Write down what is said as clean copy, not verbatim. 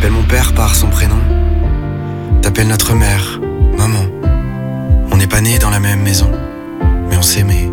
J'appelle mon père par son prénom. T'appelles notre mère, maman. On n'est pas nés dans la même maison, mais on s'aimait.